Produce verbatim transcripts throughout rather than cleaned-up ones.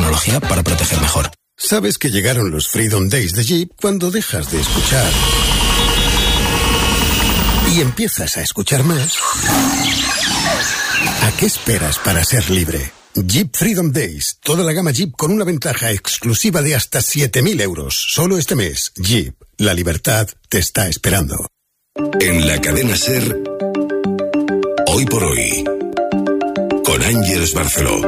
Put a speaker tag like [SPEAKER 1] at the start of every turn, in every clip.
[SPEAKER 1] tecnología para proteger mejor.
[SPEAKER 2] Sabes que llegaron los Freedom Days de Jeep cuando dejas de escuchar y empiezas a escuchar más. ¿A qué esperas para ser libre? Jeep Freedom Days. Toda la gama Jeep con una ventaja exclusiva de hasta siete mil euros. Solo este mes. Jeep. La libertad te está esperando.
[SPEAKER 3] En la cadena SER, Hoy por Hoy, con Ángeles Barceló.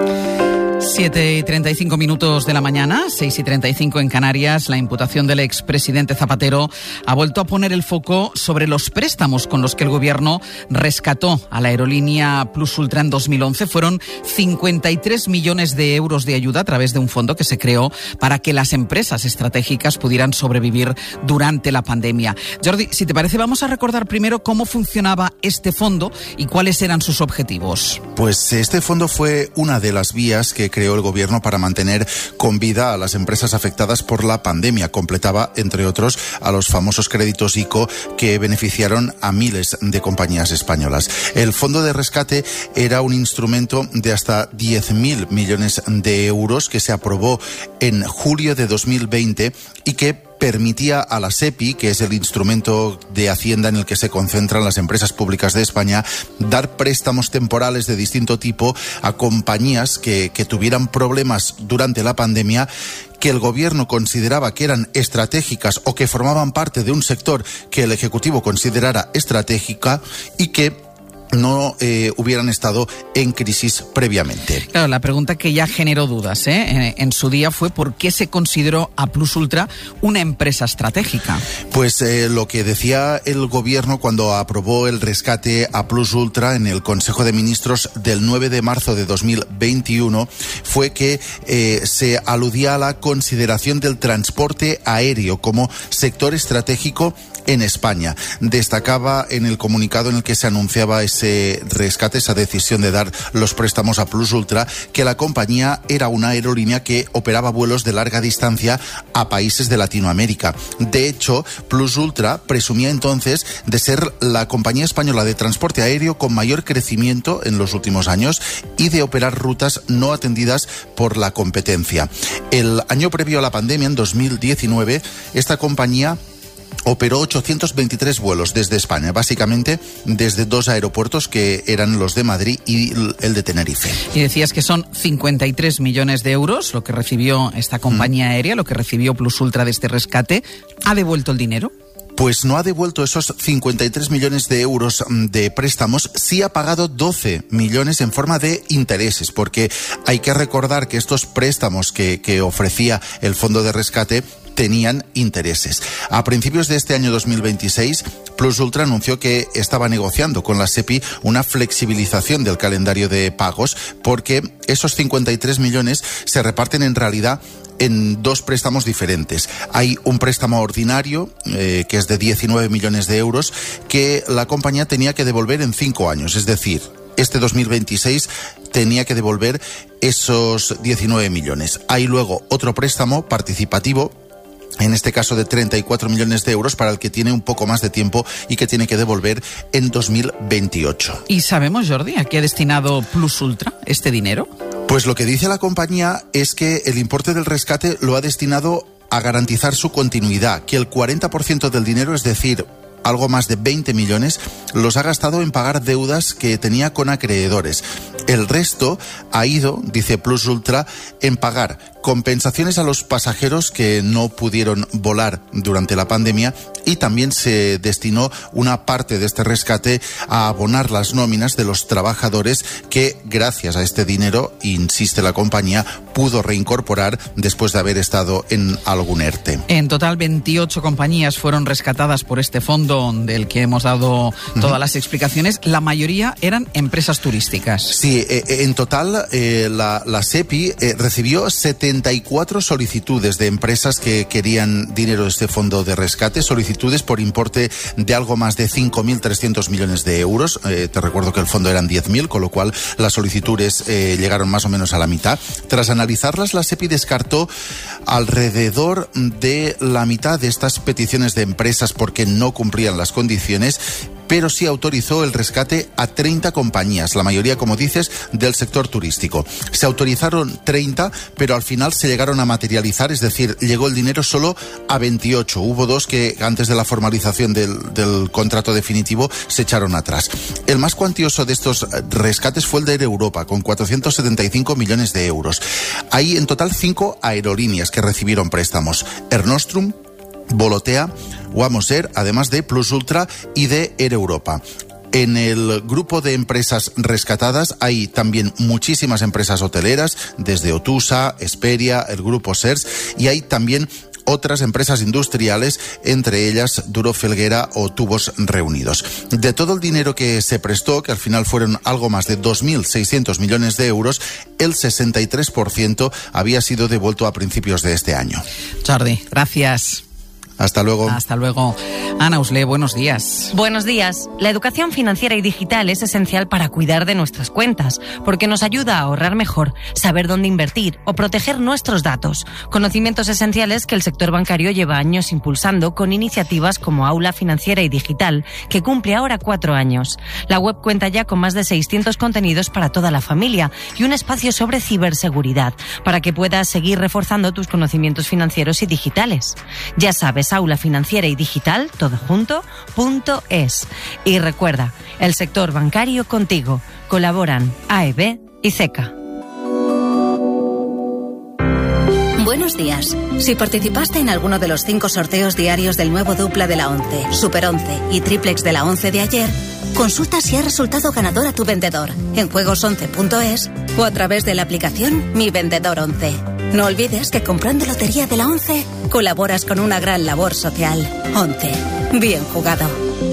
[SPEAKER 4] siete y treinta y cinco minutos de la mañana, seis y treinta y cinco en Canarias. La imputación del expresidente Zapatero ha vuelto a poner el foco sobre los préstamos con los que el gobierno rescató a la aerolínea Plus Ultra en dos mil once. Fueron cincuenta y tres millones de euros de ayuda a través de un fondo que se creó para que las empresas estratégicas pudieran sobrevivir durante la pandemia. Jordi, si te parece, vamos a recordar primero cómo funcionaba este fondo y cuáles eran sus objetivos.
[SPEAKER 5] Pues este fondo fue una de las vías que creó el gobierno para mantener con vida a las empresas afectadas por la pandemia. Completaba, entre otros, a los famosos créditos ICO que beneficiaron a miles de compañías españolas. El fondo de rescate era un instrumento de hasta diez mil millones de euros que se aprobó en julio de dos mil veinte y que permitía a la SEPI, que es el instrumento de Hacienda en el que se concentran las empresas públicas de España, dar préstamos temporales de distinto tipo a compañías que, que tuvieran problemas durante la pandemia, que el gobierno consideraba que eran estratégicas o que formaban parte de un sector que el Ejecutivo considerara estratégica y que no eh, hubieran estado en crisis previamente.
[SPEAKER 4] Claro, la pregunta que ya generó dudas ¿eh? en, en su día fue ¿por qué se consideró a Plus Ultra una empresa estratégica?
[SPEAKER 5] Pues eh, lo que decía el gobierno cuando aprobó el rescate a Plus Ultra en el Consejo de Ministros del nueve de marzo de dos mil veintiuno fue que eh, se aludía a la consideración del transporte aéreo como sector estratégico en España. Destacaba en el comunicado en el que se anunciaba ese rescate, esa decisión de dar los préstamos a Plus Ultra, que la compañía era una aerolínea que operaba vuelos de larga distancia a países de Latinoamérica. De hecho, Plus Ultra presumía entonces de ser la compañía española de transporte aéreo con mayor crecimiento en los últimos años y de operar rutas no atendidas por la competencia. El año previo a la pandemia, en dos mil diecinueve, esta compañía operó ochocientos veintitrés vuelos desde España, básicamente desde dos aeropuertos que eran los de Madrid y el de Tenerife.
[SPEAKER 4] Y decías que son cincuenta y tres millones de euros lo que recibió esta compañía mm. aérea, lo que recibió Plus Ultra de este rescate. ¿Ha devuelto el dinero?
[SPEAKER 5] Pues no ha devuelto esos cincuenta y tres millones de euros de préstamos, sí ha pagado doce millones en forma de intereses, porque hay que recordar que estos préstamos que, que ofrecía el Fondo de Rescate tenían intereses. A principios de este año dos mil veintiséis, Plus Ultra anunció que estaba negociando con la SEPI una flexibilización del calendario de pagos, porque esos cincuenta y tres millones se reparten en realidad en dos préstamos diferentes. Hay un préstamo ordinario, eh, que es de diecinueve millones de euros, que la compañía tenía que devolver en cinco años, es decir, este dos mil veintiséis tenía que devolver esos diecinueve millones. Hay luego otro préstamo participativo, en este caso de treinta y cuatro millones de euros, para el que tiene un poco más de tiempo y que tiene que devolver en dos mil veintiocho.
[SPEAKER 4] ¿Y sabemos, Jordi, a qué ha destinado Plus Ultra este dinero?
[SPEAKER 5] Pues lo que dice la compañía es que el importe del rescate lo ha destinado a garantizar su continuidad, que el cuarenta por ciento del dinero, es decir, algo más de veinte millones, los ha gastado en pagar deudas que tenía con acreedores. El resto ha ido, dice Plus Ultra, en pagar compensaciones a los pasajeros que no pudieron volar durante la pandemia, y también se destinó una parte de este rescate a abonar las nóminas de los trabajadores que, gracias a este dinero, insiste la compañía, pudo reincorporar después de haber estado en algún ERTE.
[SPEAKER 4] En total, veintiocho compañías fueron rescatadas por este fondo del que hemos dado todas uh-huh. las explicaciones. La mayoría eran empresas turísticas.
[SPEAKER 5] Sí, eh, en total eh, la, la SEPI eh, recibió setenta y cuatro solicitudes de empresas que querían dinero de este fondo de rescate, solicitudes por importe de algo más de cinco mil trescientos millones de euros. Eh, te recuerdo que el fondo eran diez mil, con lo cual las solicitudes eh, llegaron más o menos a la mitad. Tras analizarlas, la SEPI descartó alrededor de la mitad de estas peticiones de empresas porque no cumplían las condiciones, pero sí autorizó el rescate a treinta compañías, la mayoría, como dices, del sector turístico. Se autorizaron treinta, pero al final se llegaron a materializar, es decir, llegó el dinero solo a veintiocho. Hubo dos que antes de la formalización del, del contrato definitivo se echaron atrás. El más cuantioso de estos rescates fue el de Air Europa, con cuatrocientos setenta y cinco millones de euros. Hay en total cinco aerolíneas que recibieron préstamos: Air Nostrum, Volotea, Wamos Air, además de Plus Ultra y de Air Europa. En el grupo de empresas rescatadas hay también muchísimas empresas hoteleras, desde Otusa, Esperia, el grupo Sers, y hay también otras empresas industriales, entre ellas Duro Felguera o Tubos Reunidos. De todo el dinero que se prestó, que al final fueron algo más de dos mil seiscientos millones de euros, el sesenta y tres por ciento había sido devuelto a principios de este año.
[SPEAKER 4] Jordi, gracias.
[SPEAKER 5] Hasta luego.
[SPEAKER 4] Hasta luego. Ana Usle, buenos días.
[SPEAKER 1] Buenos días. La educación financiera y digital es esencial para cuidar de nuestras cuentas, porque nos ayuda a ahorrar mejor, saber dónde invertir o proteger nuestros datos. Conocimientos esenciales que el sector bancario lleva años impulsando con iniciativas como Aula Financiera y Digital, que cumple ahora cuatro años. La web cuenta ya con más de seiscientos contenidos para toda la familia y un espacio sobre ciberseguridad, para que puedas seguir reforzando tus conocimientos financieros y digitales. Ya sabes, Aula Financiera y Digital, todo junto, punto es. Y recuerda, el sector bancario contigo. Colaboran A E B y C E C A.
[SPEAKER 6] Buenos días. Si participaste en alguno de los cinco sorteos diarios del nuevo dupla de la once, Super once y triplex de la once de ayer, consulta si ha resultado ganador a tu vendedor en juegos once punto es o a través de la aplicación Mi Vendedor once. No olvides que comprando Lotería de la once colaboras con una gran labor social. once. Bien jugado.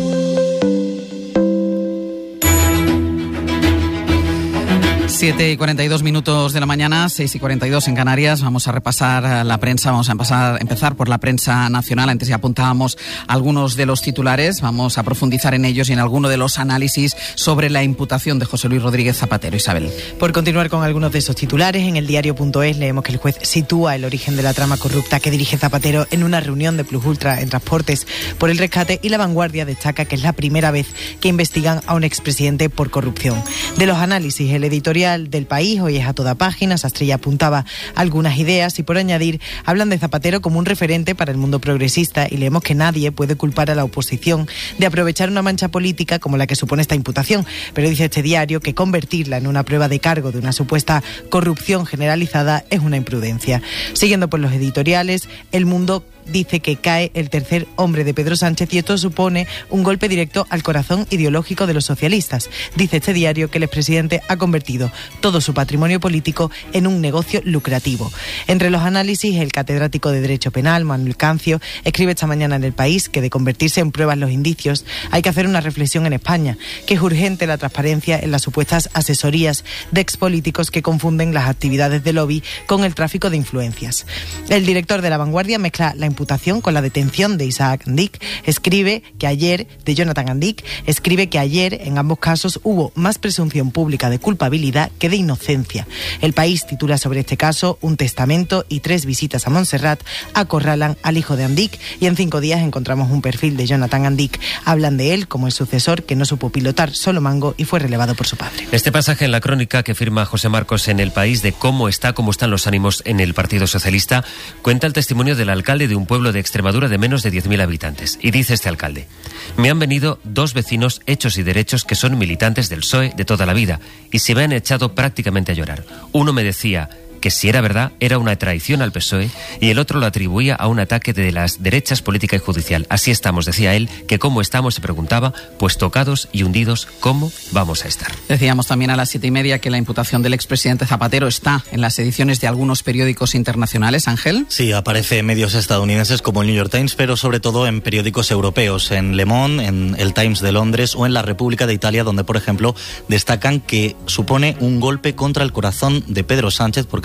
[SPEAKER 4] siete y cuarenta y dos minutos de la mañana, seis y cuarenta y dos en Canarias. Vamos a repasar la prensa, vamos a empezar, empezar por la prensa nacional. Antes ya apuntábamos algunos de los titulares, vamos a profundizar en ellos y en alguno de los análisis sobre la imputación de José Luis Rodríguez Zapatero. Isabel.
[SPEAKER 7] Por continuar con algunos de esos titulares, en el diario punto es leemos que el juez sitúa el origen de la trama corrupta que dirige Zapatero en una reunión de Plus Ultra en Transportes por el rescate, y La Vanguardia destaca que es la primera vez que investigan a un expresidente por corrupción. De los análisis, el editorial del País hoy es a toda página. Sastrilla apuntaba algunas ideas y, por añadir, hablan de Zapatero como un referente para el mundo progresista, y leemos que nadie puede culpar a la oposición de aprovechar una mancha política como la que supone esta imputación, pero dice este diario que convertirla en una prueba de cargo de una supuesta corrupción generalizada es una imprudencia. Siguiendo por los editoriales, El Mundo dice que cae el tercer hombre de Pedro Sánchez y esto supone un golpe directo al corazón ideológico de los socialistas. Dice este diario que el expresidente ha convertido todo su patrimonio político en un negocio lucrativo. Entre los análisis, el catedrático de Derecho Penal, Manuel Cancio, escribe esta mañana en El País que de convertirse en pruebas los indicios hay que hacer una reflexión en España, que es urgente la transparencia en las supuestas asesorías de expolíticos que confunden las actividades de lobby con el tráfico de influencias. El director de La Vanguardia mezcla la imputación con la detención de Isaac Andic. Escribe que ayer, de Jonathan Andic, escribe que ayer en ambos casos hubo más presunción pública de culpabilidad que de inocencia. El País titula sobre este caso: un testamento y tres visitas a Montserrat acorralan al hijo de Andic, y en cinco días encontramos un perfil de Jonathan Andic. Hablan de él como el sucesor que no supo pilotar solo mango y fue relevado por su padre.
[SPEAKER 8] Este pasaje en la crónica que firma José Marcos en El País de cómo está, cómo están los ánimos en el Partido Socialista, cuenta el testimonio del alcalde de un pueblo de Extremadura de menos de diez mil habitantes. Y dice este alcalde: me han venido dos vecinos hechos y derechos que son militantes del P S O E de toda la vida y se me han echado prácticamente a llorar. Uno me decía que si era verdad era una traición al P S O E y el otro lo atribuía a un ataque de las derechas política y judicial. Así estamos, decía él, que cómo estamos, se preguntaba, pues tocados y hundidos, ¿cómo vamos a estar?
[SPEAKER 4] Decíamos también a las siete y media que la imputación del expresidente Zapatero está en las ediciones de algunos periódicos internacionales. Ángel.
[SPEAKER 9] Sí, aparece en medios estadounidenses como el New York Times, pero sobre todo en periódicos europeos, en Le Monde, en el Times de Londres o en la República de Italia, donde, por ejemplo, destacan que supone un golpe contra el corazón de Pedro Sánchez porque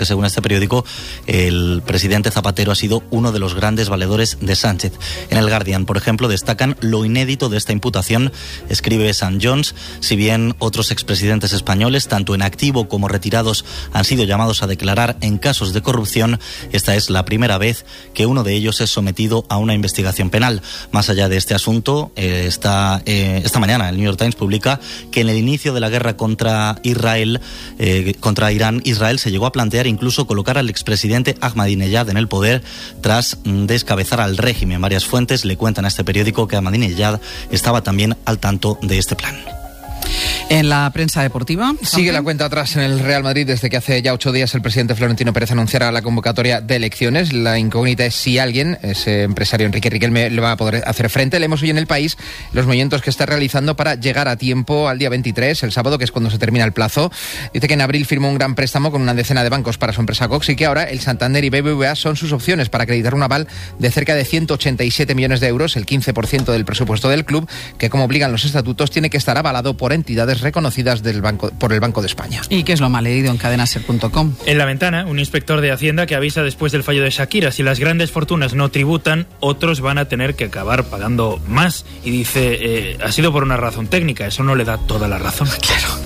[SPEAKER 9] porque según este periódico el presidente Zapatero ha sido uno de los grandes valedores de Sánchez. En el Guardian, por ejemplo, destacan lo inédito de esta imputación. Escribe San Jones: si bien otros expresidentes españoles, tanto en activo como retirados, han sido llamados a declarar en casos de corrupción, esta es la primera vez que uno de ellos es sometido a una investigación penal. Más allá de este asunto, eh, esta, eh, esta mañana el New York Times publica que en el inicio de la guerra contra Israel, eh, contra Irán, Israel se llegó a plantear incluso colocar al expresidente Ahmadinejad en el poder tras descabezar al régimen. Varias fuentes le cuentan a este periódico que Ahmadinejad estaba también al tanto de este plan.
[SPEAKER 4] En la prensa deportiva, ¿Juanfe?
[SPEAKER 10] Sigue la cuenta atrás en el Real Madrid desde que hace ya ocho días el presidente Florentino Pérez anunciara la convocatoria de elecciones. La incógnita es si alguien, ese empresario Enrique Riquelme, le va a poder hacer frente. Leemos hoy en El País los movimientos que está realizando para llegar a tiempo al día veintitrés, el sábado, que es cuando se termina el plazo. Dice que en abril firmó un gran préstamo con una decena de bancos para su empresa Cox y que ahora el Santander y B B V A son sus opciones para acreditar un aval de cerca de ciento ochenta y siete millones de euros, el quince por ciento del presupuesto del club, que, como obligan los estatutos, tiene que estar avalado por entidades reconocidas del banco, por el Banco de España.
[SPEAKER 4] ¿Y qué es lo más leído en cadena ser punto com?
[SPEAKER 11] En La Ventana, un inspector de Hacienda que avisa después del fallo de Shakira: si las grandes fortunas no tributan, otros van a tener que acabar pagando más. Y dice, eh, ha sido por una razón técnica, eso no le da toda la razón.
[SPEAKER 4] Claro.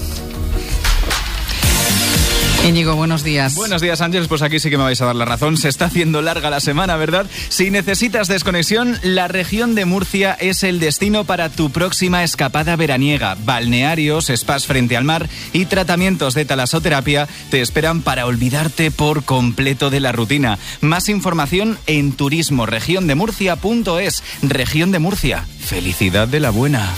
[SPEAKER 4] Íñigo, buenos días.
[SPEAKER 12] Buenos días, Ángeles. Pues aquí sí que me vais a dar la razón. Se está haciendo larga la semana, ¿verdad? Si necesitas desconexión, la región de Murcia es el destino para tu próxima escapada veraniega. Balnearios, spas frente al mar y tratamientos de talasoterapia te esperan para olvidarte por completo de la rutina. Más información en turismo región de murcia punto es. Región de Murcia. Felicidad de la buena.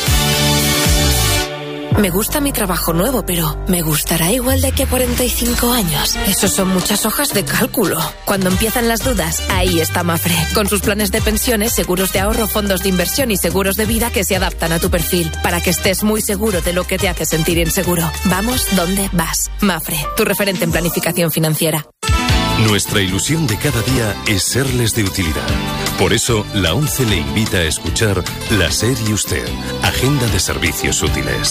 [SPEAKER 13] Me gusta mi trabajo nuevo, pero ¿me gustará igual de que cuarenta y cinco años? Eso son muchas hojas de cálculo. Cuando empiezan las dudas, ahí está Mafre. Con sus planes de pensiones, seguros de ahorro, fondos de inversión y seguros de vida que se adaptan a tu perfil, para que estés muy seguro de lo que te hace sentir inseguro. Vamos donde vas. Mafre, tu referente en planificación financiera.
[SPEAKER 3] Nuestra ilusión de cada día es serles de utilidad. Por eso, la ONCE le invita a escuchar La SER y Usted, Agenda de Servicios Útiles.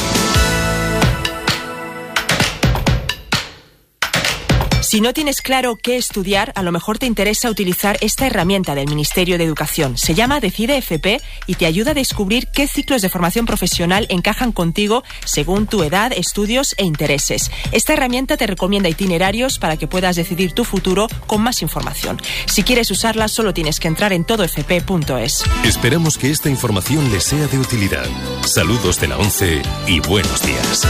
[SPEAKER 14] Si no tienes claro qué estudiar, a lo mejor te interesa utilizar esta herramienta del Ministerio de Educación. Se llama Decide F P y te ayuda a descubrir qué ciclos de formación profesional encajan contigo según tu edad, estudios e intereses. Esta herramienta te recomienda itinerarios para que puedas decidir tu futuro con más información. Si quieres usarla, solo tienes que entrar en todo f p punto es.
[SPEAKER 3] Esperamos que esta información les sea de utilidad. Saludos de la ONCE y buenos días.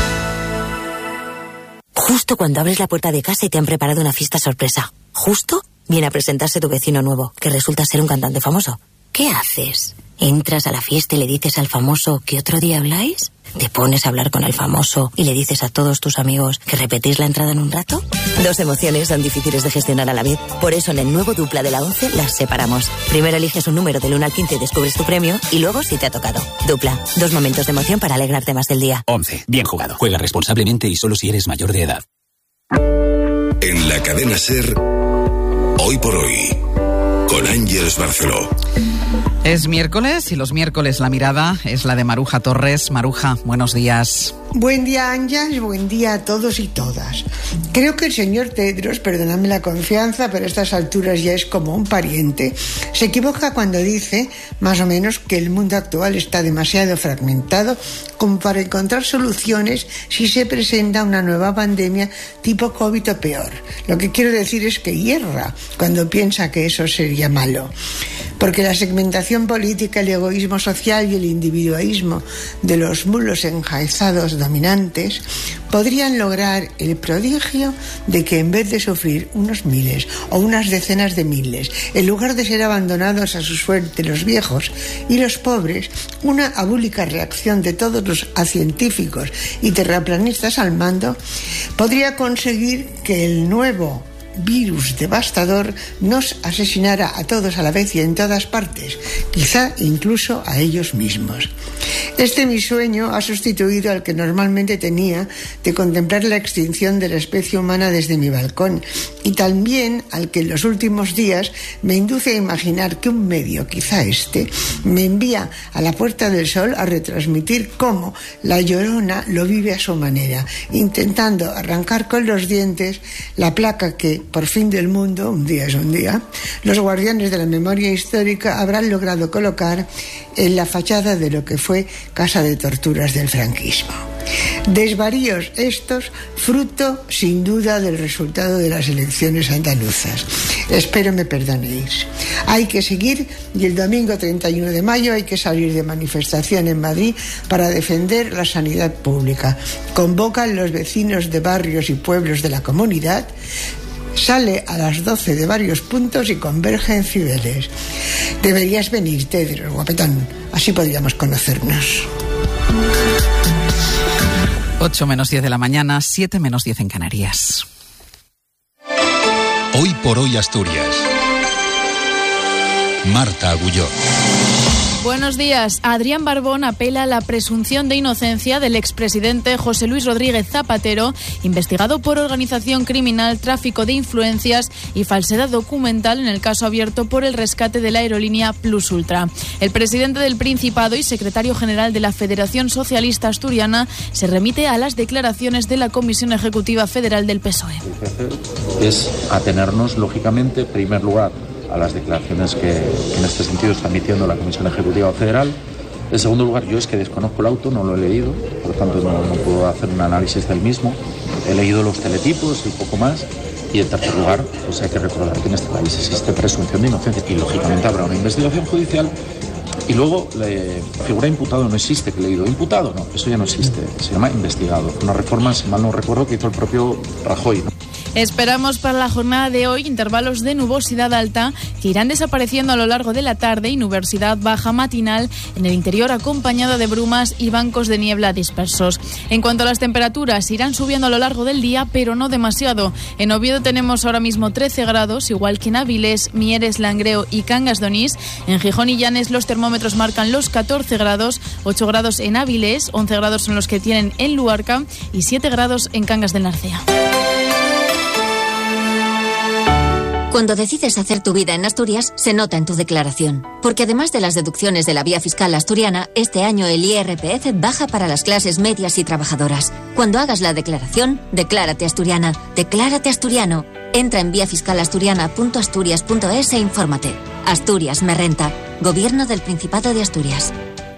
[SPEAKER 15] Justo cuando abres la puerta de casa y te han preparado una fiesta sorpresa. Justo viene a presentarse tu vecino nuevo, que resulta ser un cantante famoso. ¿Qué haces? ¿Entras a la fiesta y le dices al famoso que otro día habláis? ¿Te pones a hablar con el famoso y le dices a todos tus amigos que repetís la entrada en un rato? Dos emociones son difíciles de gestionar a la vez. Por eso en el nuevo Dupla de la ONCE las separamos. Primero eliges un número del uno al quince y descubres tu premio, y luego si te ha tocado. Dupla, dos momentos de emoción para alegrarte más del día.
[SPEAKER 16] ONCE, bien jugado. Juega responsablemente y solo si eres mayor de edad.
[SPEAKER 3] En la cadena SER, Hoy por Hoy, con Ángeles Barceló.
[SPEAKER 4] Es miércoles y los miércoles la mirada es la de Maruja Torres. Maruja, buenos días.
[SPEAKER 17] Buen día, Ángeles, buen día a todos y todas. Creo que el señor Tedros, perdóname la confianza, pero a estas alturas ya es como un pariente, se equivoca cuando dice, más o menos, que el mundo actual está demasiado fragmentado como para encontrar soluciones si se presenta una nueva pandemia tipo COVID o peor. Lo que quiero decir es que hierra cuando piensa que eso sería malo. Porque la segmentación política, el egoísmo social y el individualismo de los mulos enjaizados dominantes podrían lograr el prodigio de que, en vez de sufrir unos miles o unas decenas de miles, en lugar de ser abandonados a su suerte los viejos y los pobres, una abúlica reacción de todos los científicos y terraplanistas al mando podría conseguir que el nuevo virus devastador nos asesinara a todos a la vez y en todas partes, quizá incluso a ellos mismos. Este mi sueño ha sustituido al que normalmente tenía de contemplar la extinción de la especie humana desde mi balcón, y también al que en los últimos días me induce a imaginar que un medio, quizá este, me envía a la Puerta del Sol a retransmitir cómo la Llorona lo vive a su manera, intentando arrancar con los dientes la placa que, por fin del mundo, un día es un día, los guardianes de la memoria histórica habrán logrado colocar en la fachada de lo que fue casa de torturas del franquismo. Desvaríos estos, fruto sin duda del resultado de las elecciones andaluzas. Espero me perdonéis. Hay que seguir y el domingo treinta y uno de mayo hay que salir de manifestación en Madrid para defender la sanidad pública. Convocan los vecinos de barrios y pueblos de la comunidad. Sale a las doce de varios puntos y converge en Cibeles. Deberías venir, Tedros, guapetón. Así podríamos conocernos.
[SPEAKER 4] ocho menos diez de la mañana, siete menos diez en Canarias.
[SPEAKER 18] Hoy por hoy Asturias. Marta Agulló.
[SPEAKER 19] Buenos días. Adrián Barbón apela a la presunción de inocencia del expresidente José Luis Rodríguez Zapatero, investigado por organización criminal, tráfico de influencias y falsedad documental en el caso abierto por el rescate de la aerolínea Plus Ultra. El presidente del Principado y secretario general de la Federación Socialista Asturiana se remite a las declaraciones de la Comisión Ejecutiva Federal del P S O E.
[SPEAKER 20] Es atenernos, lógicamente, en primer lugar, a las declaraciones que, que en este sentido está emitiendo la Comisión Ejecutiva Federal. En segundo lugar, yo es que desconozco el auto, no lo he leído, por lo tanto no, no puedo hacer un análisis del mismo. He leído los teletipos y poco más. Y en tercer lugar, pues hay que recordar que en este país existe presunción de inocencia y lógicamente habrá una investigación judicial. Y luego, la figura imputado no existe, que he leído. Imputado, no, eso ya no existe, se llama investigado. Una reforma, si mal no recuerdo, que hizo el propio Rajoy, ¿no?
[SPEAKER 19] Esperamos para la jornada de hoy intervalos de nubosidad alta que irán desapareciendo a lo largo de la tarde y nubosidad baja matinal en el interior acompañada de brumas y bancos de niebla dispersos. En cuanto a las temperaturas, irán subiendo a lo largo del día, pero no demasiado. En Oviedo tenemos ahora mismo trece grados, igual que en Avilés, Mieres, Langreo y Cangas de Onís. En Gijón y Llanes los termómetros marcan los catorce grados, ocho grados en Avilés, once grados son los que tienen en Luarca y siete grados en Cangas del Narcea.
[SPEAKER 15] Cuando decides hacer tu vida en Asturias, se nota en tu declaración. Porque además de las deducciones de la vía fiscal asturiana, este año el I R P F baja para las clases medias y trabajadoras. Cuando hagas la declaración, declárate asturiana, declárate asturiano. Entra en vía fiscal asturiana punto asturias punto es e infórmate. Asturias me renta. Gobierno del Principado de Asturias.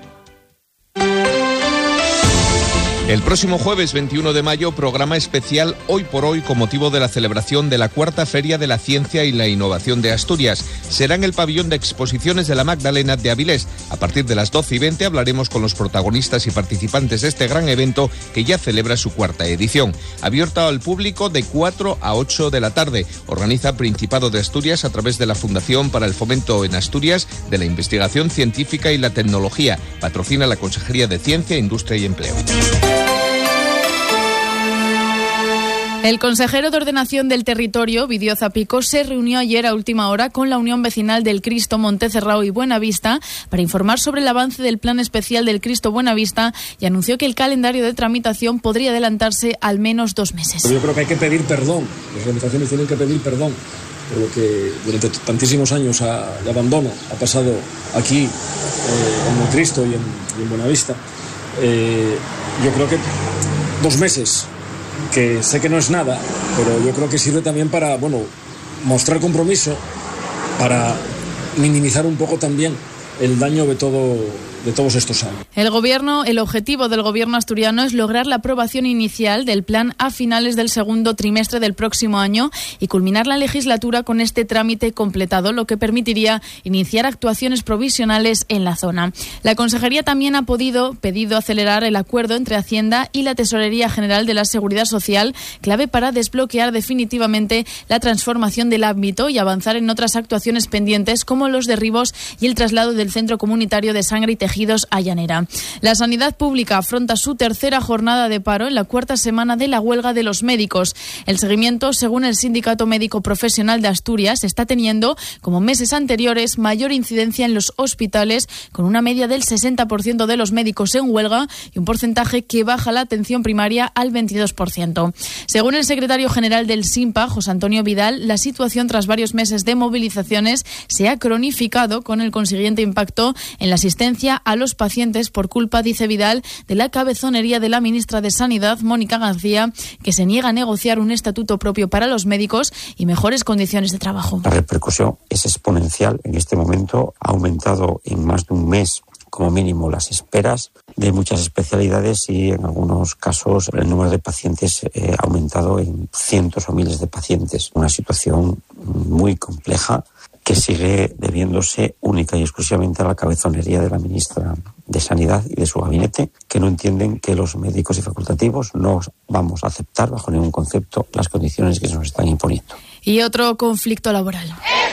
[SPEAKER 21] El próximo jueves veintiuno de mayo, programa especial Hoy por Hoy con motivo de la celebración de la cuarta Feria de la Ciencia y la Innovación de Asturias. Será en el pabellón de exposiciones de la Magdalena de Avilés. A partir de las doce y veinte hablaremos con los protagonistas y participantes de este gran evento que ya celebra su cuarta edición. Abierto al público de cuatro a ocho de la tarde. Organiza Principado de Asturias a través de la Fundación para el Fomento en Asturias de la Investigación Científica y la Tecnología. Patrocina la Consejería de Ciencia, Industria y Empleo.
[SPEAKER 19] El consejero de Ordenación del Territorio, Vidio Zapico, se reunió ayer a última hora con la Unión Vecinal del Cristo Montecerrao y Buenavista para informar sobre el avance del Plan Especial del Cristo Buenavista y anunció que el calendario de tramitación podría adelantarse al menos dos meses.
[SPEAKER 22] Yo creo que hay que pedir perdón, las organizaciones tienen que pedir perdón por lo que durante tantísimos años de abandono ha pasado aquí eh, en el Cristo y en, y en Buenavista. Eh, yo creo que dos meses... que sé que no es nada, pero yo creo que sirve también para, bueno, mostrar compromiso, para minimizar un poco también el daño de todo de todos estos años.
[SPEAKER 19] El gobierno, el objetivo del gobierno asturiano es lograr la aprobación inicial del plan a finales del segundo trimestre del próximo año y culminar la legislatura con este trámite completado, lo que permitiría iniciar actuaciones provisionales en la zona. La Consejería también ha podido, pedido acelerar el acuerdo entre Hacienda y la Tesorería General de la Seguridad Social, clave para desbloquear definitivamente la transformación del ámbito y avanzar en otras actuaciones pendientes como los derribos y el traslado del Centro Comunitario de Sangre y Tejidos Ejidos a Llanera. La sanidad pública afronta su tercera jornada de paro en la cuarta semana de la huelga de los médicos. El seguimiento, según el Sindicato Médico Profesional de Asturias, está teniendo, como meses anteriores, mayor incidencia en los hospitales, con una media del sesenta por ciento de los médicos en huelga y un porcentaje que baja la atención primaria al veintidós por ciento. Según el secretario general del SINPA, José Antonio Vidal, la situación tras varios meses de movilizaciones se ha cronificado, con el consiguiente impacto en la asistencia a los pacientes por culpa, dice Vidal, de la cabezonería de la ministra de Sanidad, Mónica García, que se niega a negociar un estatuto propio para los médicos y mejores condiciones de trabajo.
[SPEAKER 2] La repercusión es exponencial. En este momento ha aumentado en más de un mes como mínimo las esperas de muchas especialidades y en algunos casos el número de pacientes eh, ha aumentado en cientos o miles de pacientes. Una situación muy compleja que sigue debiéndose única y exclusivamente a la cabezonería de la ministra de Sanidad y de su gabinete, que no entienden que los médicos y facultativos no vamos a aceptar bajo ningún concepto las condiciones que se nos están imponiendo.
[SPEAKER 19] Y otro conflicto laboral.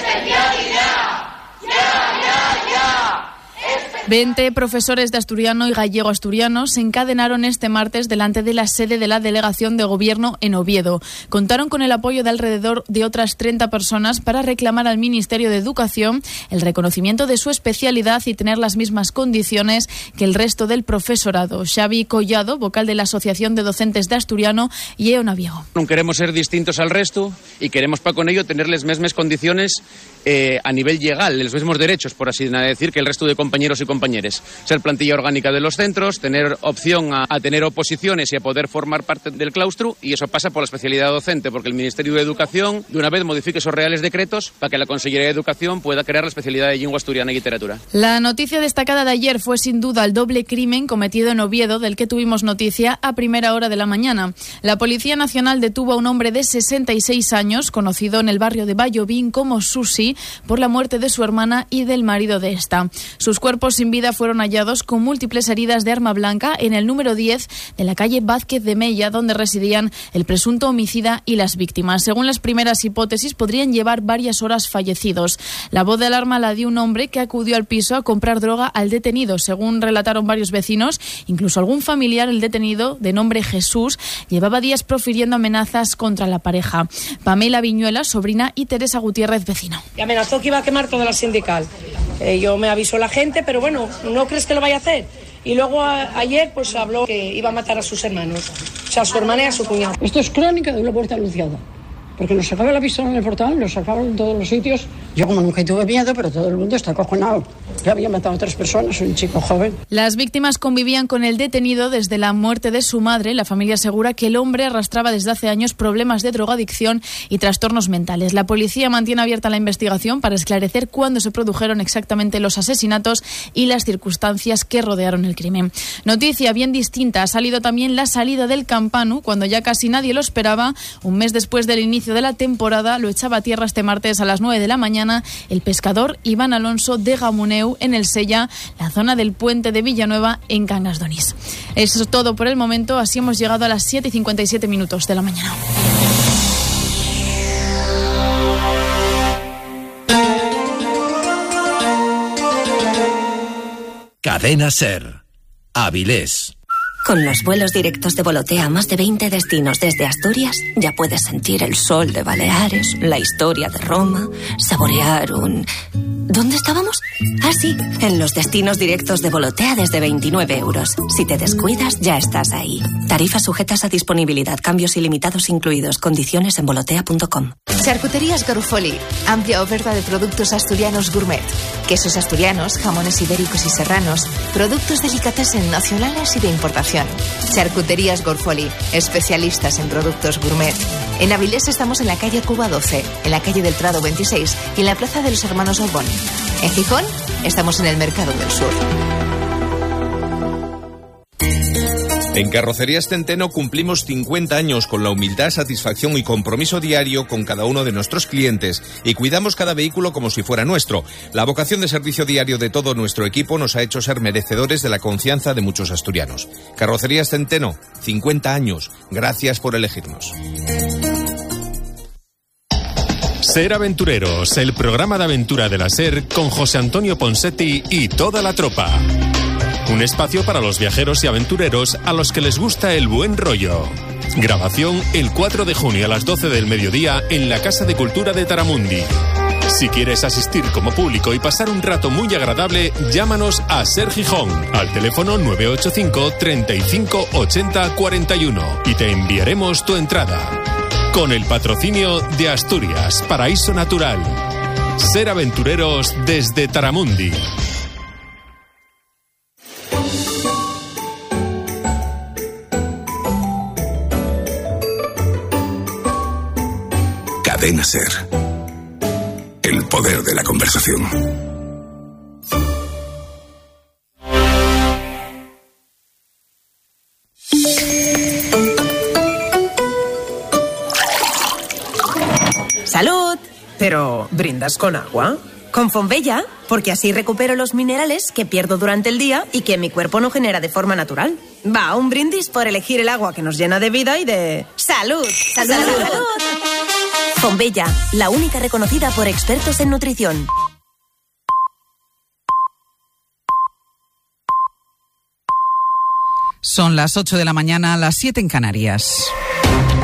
[SPEAKER 19] veinte profesores de asturiano y gallego-asturiano se encadenaron este martes delante de la sede de la Delegación de Gobierno en Oviedo. Contaron con el apoyo de alrededor de otras treinta personas para reclamar al Ministerio de Educación el reconocimiento de su especialidad y tener las mismas condiciones que el resto del profesorado. Xavi Collado, vocal de la Asociación de Docentes de Asturiano, y Eo Naviego.
[SPEAKER 5] Non queremos ser distintos al resto y queremos para con ello tener las mismas condiciones eh, a nivel legal, los mismos derechos, por así decir, que el resto de compañeros y compañeros. Ser plantilla orgánica de los centros, tener opción a, a tener oposiciones y a poder formar parte del claustro, y eso pasa por la especialidad docente, porque el Ministerio de Educación de una vez modifique esos reales decretos para que la Consellería de Educación pueda crear la especialidad de lengua asturiana y literatura.
[SPEAKER 19] La noticia destacada de ayer fue sin duda el doble crimen cometido en Oviedo, del que tuvimos noticia a primera hora de la mañana. La Policía Nacional detuvo a un hombre de sesenta y seis años, conocido en el barrio de Vallovín como Susi, por la muerte de su hermana y del marido de esta. Sus cuerpos sin vida fueron hallados con múltiples heridas de arma blanca en el número diez de la calle Vázquez de Mella, donde residían el presunto homicida y las víctimas. Según las primeras hipótesis, podrían llevar varias horas fallecidos. La voz de alarma la dio un hombre que acudió al piso a comprar droga al detenido. Según relataron varios vecinos, incluso algún familiar, el detenido, de nombre Jesús, llevaba días profiriendo amenazas contra la pareja. Pamela Viñuela, sobrina, y Teresa Gutiérrez, vecino.
[SPEAKER 23] Y amenazó que iba a quemar toda la sindical. Eh, yo me avisó la gente, pero bueno, ¿no crees que lo vaya a hacer? Y luego a, ayer pues habló que iba a matar a sus hermanos, o sea, a su hermana y a su cuñado.
[SPEAKER 24] Esto es crónica de una puerta anunciada, porque nos sacaban la pistola en el portal, nos sacaban en todos los sitios. Yo como nunca tuve miedo, pero todo el mundo está acojonado. Ya había matado a tres personas, un chico joven.
[SPEAKER 19] Las víctimas convivían con el detenido desde la muerte de su madre. La familia asegura que el hombre arrastraba desde hace años problemas de drogadicción y trastornos mentales. La policía mantiene abierta la investigación para esclarecer cuándo se produjeron exactamente los asesinatos y las circunstancias que rodearon el crimen. Noticia bien distinta ha salido también la salida del Campanu, cuando ya casi nadie lo esperaba. Un mes después del inicio de la temporada, lo echaba a tierra este martes a las nueve de la mañana el pescador Iván Alonso de Gamuneu en el Sella, la zona del puente de Villanueva en Cangas d'Onís. Eso es todo por el momento, así hemos llegado a las siete y cincuenta y siete minutos de la mañana.
[SPEAKER 25] Cadena Ser, Avilés.
[SPEAKER 15] Con los vuelos directos de Volotea a más de veinte destinos desde Asturias, ya puedes sentir el sol de Baleares, la historia de Roma, saborear un... ¿Dónde estábamos? Ah, sí, en los destinos directos de Volotea desde veintinueve euros. Si te descuidas, ya estás ahí. Tarifas sujetas a disponibilidad, cambios ilimitados incluidos, condiciones en volotea punto com.
[SPEAKER 26] Charcuterías Garofoli, amplia oferta de productos asturianos gourmet, quesos asturianos, jamones ibéricos y serranos, productos delicatessen nacionales y de importación. Charcuterías Garofoli, especialistas en productos gourmet. En Avilés estamos en la calle Cuba doce, en la calle del Prado veintiséis y en la plaza de los Hermanos Orbón. En Gijón estamos en el Mercado del Sur.
[SPEAKER 21] En Carrocerías Centeno cumplimos cincuenta años con la humildad, satisfacción y compromiso diario con cada uno de nuestros clientes y cuidamos cada vehículo como si fuera nuestro. La vocación de servicio diario de todo nuestro equipo nos ha hecho ser merecedores de la confianza de muchos asturianos. Carrocerías Centeno, cincuenta años. Gracias por elegirnos.
[SPEAKER 3] Ser Aventureros, el programa de aventura de la SER con José Antonio Ponsetti y toda la tropa.
[SPEAKER 1] un espacio para los viajeros y aventureros a los que les gusta el buen rollo. Grabación el cuatro de junio a las doce del mediodía en la Casa de Cultura de Taramundi. Si quieres asistir como público y pasar un rato muy agradable, llámanos a Ser Gijón al teléfono nueve ocho cinco, treinta y cinco, ochenta, cuarenta y uno y te enviaremos tu entrada. Con el patrocinio de Asturias, Paraíso Natural. Ser aventureros desde Taramundi.
[SPEAKER 6] Cadena Ser. El poder de la conversación.
[SPEAKER 7] ¡Salud! Pero, ¿brindas con agua? Con Fonbella, porque así recupero los minerales que pierdo durante el día y que mi cuerpo no genera de forma natural. Va, un brindis por elegir el agua que nos llena de vida y de... ¡Salud! ¡Salud! ¡Salud! ¡Salud! Fonbella, la única reconocida por expertos en nutrición.
[SPEAKER 4] Son las ocho de la mañana, las siete en Canarias.